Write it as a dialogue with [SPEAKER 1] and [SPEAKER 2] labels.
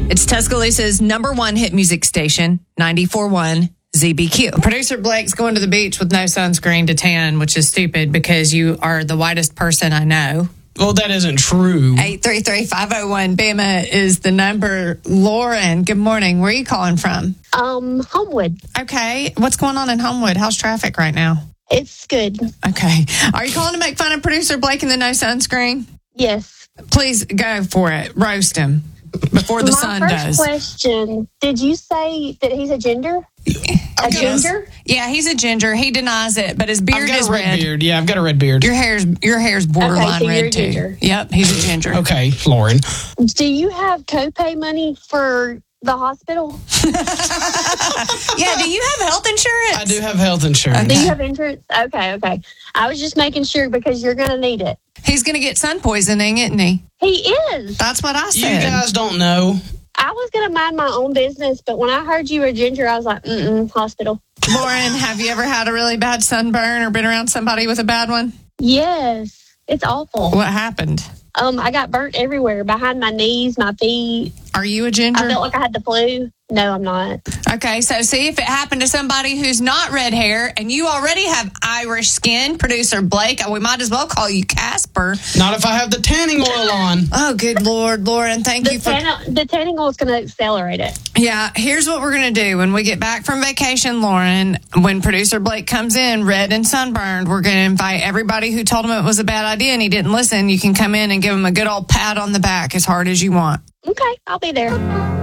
[SPEAKER 1] It's Tuscaloosa's #1 hit music station, 94.1 ZBQ. Producer Blake's going to the beach with no sunscreen to tan, which is stupid because you are the whitest person I know.
[SPEAKER 2] Well, that isn't true.
[SPEAKER 1] 833-501 Bama is the number. Lauren, good morning. Where are you calling from?
[SPEAKER 3] Homewood.
[SPEAKER 1] Okay. What's going on in Homewood? How's traffic right now?
[SPEAKER 3] It's good.
[SPEAKER 1] Okay. Are you calling to make fun of producer Blake and the no sunscreen?
[SPEAKER 3] Yes.
[SPEAKER 1] Please go for it. Roast him before the sun does.
[SPEAKER 3] My first question, did you say that he's a ginger? A ginger?
[SPEAKER 1] Yeah, he's a ginger. He denies it, but his beard is red.
[SPEAKER 2] Beard. Yeah, I've got a red beard.
[SPEAKER 1] Your hair's borderline
[SPEAKER 3] so you're
[SPEAKER 1] red
[SPEAKER 3] a
[SPEAKER 1] too.
[SPEAKER 3] ginger.
[SPEAKER 1] Yep, he's a ginger.
[SPEAKER 2] Okay, Lauren.
[SPEAKER 3] Do you have copay money for the hospital?
[SPEAKER 1] Yeah, do you have health insurance?
[SPEAKER 2] I do have health insurance.
[SPEAKER 3] Do you have insurance? Okay. I was just making sure because you're going to need it.
[SPEAKER 1] He's going to get sun poisoning, isn't he?
[SPEAKER 3] He is.
[SPEAKER 1] That's what I
[SPEAKER 2] You
[SPEAKER 1] said.
[SPEAKER 2] guys don't know.
[SPEAKER 3] I was going to mind my own business, but when I heard you were ginger, I was like, hospital.
[SPEAKER 1] Lauren, have you ever had a really bad sunburn or been around somebody with a bad one?
[SPEAKER 3] Yes. It's awful.
[SPEAKER 1] What happened?
[SPEAKER 3] I got burnt everywhere, behind my knees, my feet.
[SPEAKER 1] Are you a ginger?
[SPEAKER 3] I felt like I had the flu. No, I'm not.
[SPEAKER 1] Okay, so see if it happened to somebody who's not red hair and you already have Irish skin, producer Blake, we might as well call you Casper.
[SPEAKER 2] Not if I have the tanning oil on.
[SPEAKER 1] Oh, good Lord, Lauren, thank you for...
[SPEAKER 3] The tanning oil is going to accelerate it.
[SPEAKER 1] Yeah, here's what we're going to do. When we get back from vacation, Lauren, when producer Blake comes in, red and sunburned, we're going to invite everybody who told him it was a bad idea and he didn't listen. You can come in and give him a good old pat on the back as hard as you want.
[SPEAKER 3] Okay, I'll be there.